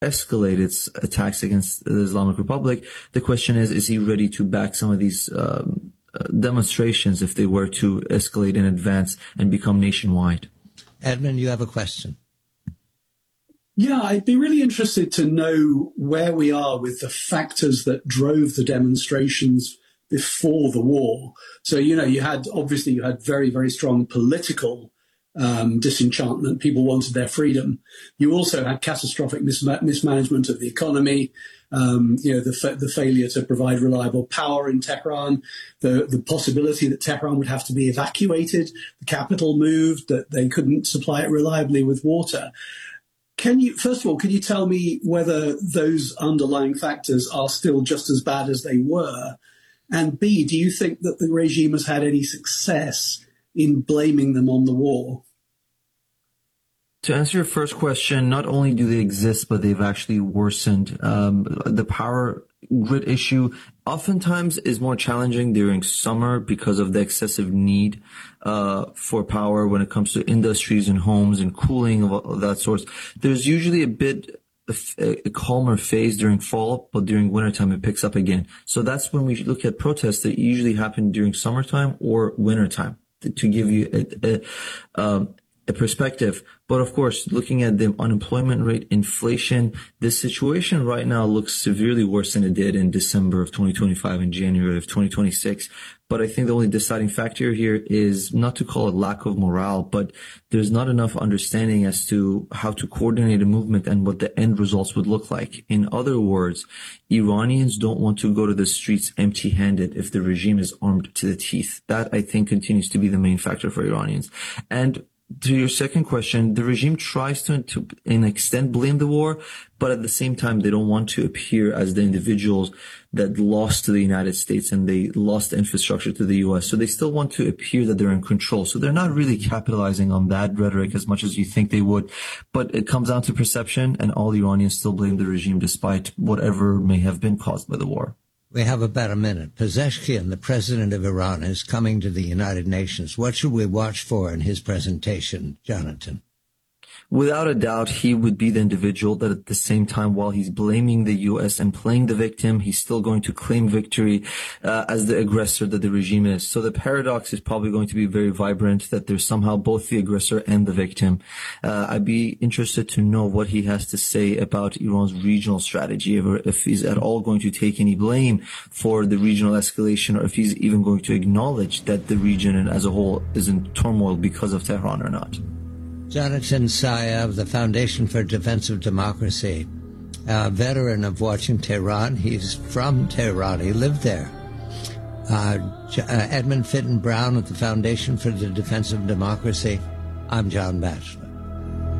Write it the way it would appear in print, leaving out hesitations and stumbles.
escalate its attacks against the Islamic Republic. The question is he ready to back some of these demonstrations if they were to escalate in advance and become nationwide? Edmund, you have a question. Yeah, I'd be really interested to know where we are with the factors that drove the demonstrations before the war. So, you had very, very strong political disenchantment. People wanted their freedom. You also had catastrophic mismanagement of the economy, the failure to provide reliable power in Tehran, the possibility that Tehran would have to be evacuated, the capital moved, that they couldn't supply it reliably with water. First of all, can you tell me whether those underlying factors are still just as bad as they were? And B, do you think that the regime has had any success in blaming them on the war? To answer your first question, not only do they exist, but they've actually worsened. The power grid issue oftentimes is more challenging during summer because of the excessive need for power when it comes to industries and homes and cooling of that sort. There's usually a calmer phase during fall, but during wintertime it picks up again. So that's when we look at protests that usually happen during summertime or wintertime, to give you a perspective. But of course, looking at the unemployment rate, inflation, the situation right now looks severely worse than it did in December of 2025 and January of 2026. But I think the only deciding factor here is not to call it lack of morale, but there's not enough understanding as to how to coordinate a movement and what the end results would look like. In other words, Iranians don't want to go to the streets empty-handed if the regime is armed to the teeth. That, I think, continues to be the main factor for Iranians. And to your second question, the regime tries to an extent blame the war, but at the same time, they don't want to appear as the individuals that lost to the United States and they lost the infrastructure to the U.S. So they still want to appear that they're in control. So they're not really capitalizing on that rhetoric as much as you think they would. But it comes down to perception, and all Iranians still blame the regime despite whatever may have been caused by the war. We have about a minute. Pezeshkian, the president of Iran, is coming to the United Nations. What should we watch for in his presentation, Jonathan? Without a doubt, he would be the individual that at the same time, while he's blaming the U.S. and playing the victim, he's still going to claim victory as the aggressor that the regime is. So the paradox is probably going to be very vibrant, that there's somehow both the aggressor and the victim. I'd be interested to know what he has to say about Iran's regional strategy, if he's at all going to take any blame for the regional escalation, or if he's even going to acknowledge that the region as a whole is in turmoil because of Tehran or not. Jonathan Saya of the Foundation for Defense of Democracy, a veteran of watching Tehran. He's from Tehran. He lived there. Edmund Fitton Brown of the Foundation for the Defense of Democracy. I'm John Batchelor.